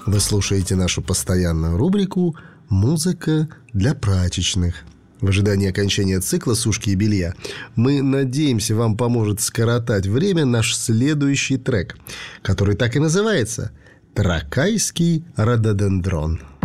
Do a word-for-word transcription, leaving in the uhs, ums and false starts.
Вы слушаете нашу постоянную рубрику «Музыка для прачечных». В ожидании окончания цикла «Сушки и белья» мы надеемся, вам поможет скоротать время наш следующий трек, который так и называется «Тракайский рододендрон».